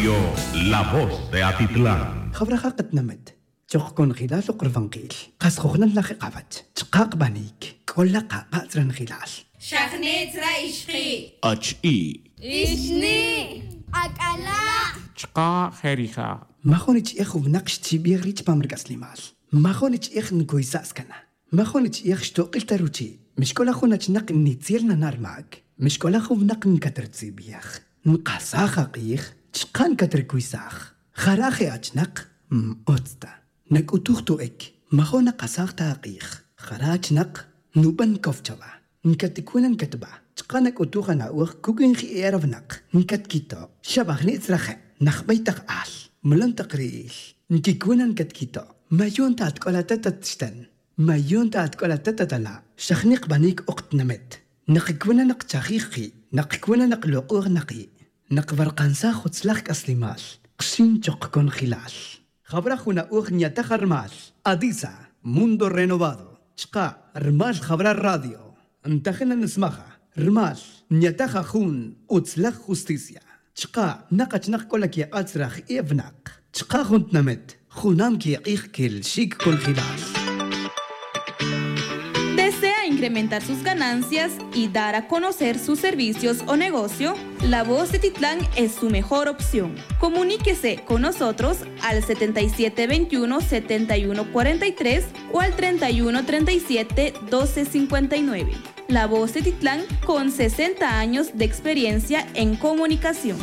Radio La Voz de Atitlán. خبرها قد نمت تخكون خلال قرفنقيل قاسخوخنا لخي قابت تقاق بانيك كل قاقاترن خلال شخنيت رأيشخي أجئي إشني أكلا تقا خيريخا ما خونيش إخو بنقش تبيغريت بامرقاس ليمال ما خونيش إخ نكويساس كنا ما خونيش إخ شتوقل تروتي مش كل أخونا تنق نيتيرنا نار معك مش كل أخو بنق نكتر تسيبيخ نقاساخا قيخ تشقان كتر كويساخ خراخي أجنق أوتستا نك أتوختو إك ما خونا قاساخ تاقيخ خراج نق نوبن كوفتشوا نكتكونا نكتبا تقانك أتوخا ناوخ كوكين خي إيرف نق نكتكيتو شبخ نيتسرخي نخبيتك آل ملن تقريل نكيكونا نكتكيتو ما يون تاتكولا تتتشتن ما يون تاتكولا تتتلا شخنيق بانيك أقت نمت نقكونا نق تاخيخي نقكونا نق لقوغ نقي نق فرقانسا خدسلاخ أسليمال قشين تقكون خلال خبر أخونا أغنية تخرمال أديسا موندو رينوفادو شقا رمال خبر الراديو انتخنا نسمخها رمال نيتخا خون أتسلخ خوستيسيا شقا نقش نقولك يا أتسرخ إيفناق شقا خونت نمت خونام كي يقيخ كل شيك كل خلال. ¿Desea incrementar sus ganancias y dar a conocer sus servicios o negocio? La Voz de Titlán es su mejor opción. Comuníquese con nosotros al 7721-7143 o al 3137-1259. La Voz de Titlán con 60 años de experiencia en comunicación.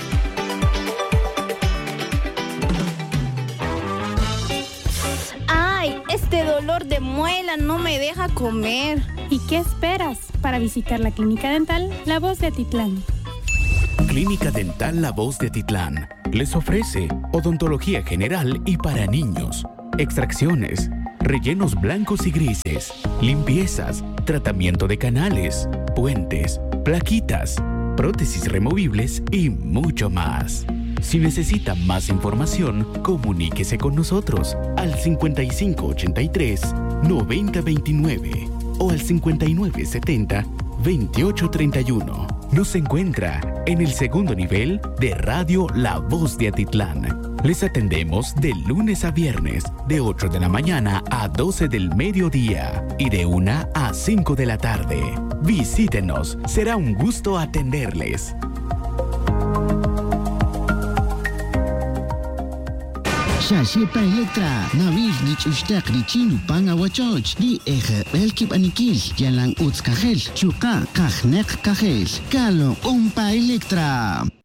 Este dolor de muela no me deja comer. ¿Y qué esperas para visitar la Clínica Dental La Voz de Atitlán? Clínica Dental La Voz de Atitlán les ofrece odontología general y para niños, extracciones, rellenos blancos y grises, limpiezas, tratamiento de canales, puentes, plaquitas, prótesis removibles y mucho más. Si necesita más información, comuníquese con nosotros al 5583-9029 o al 5970-2831. Nos encuentra en el segundo nivel de Radio La Voz de Atitlán. Les atendemos de lunes a viernes, de 8 de la mañana a 12 del mediodía y de 1 a 5 de la tarde. Visítenos, será un gusto atenderles. Shashipa Electra, Navis Lich Ustak Richinu Panga Wachoch, Li Eje Belkip Anikil, Yalang Utskahel, Chuka Kachnek Kahel, Kalo Umpa Electra.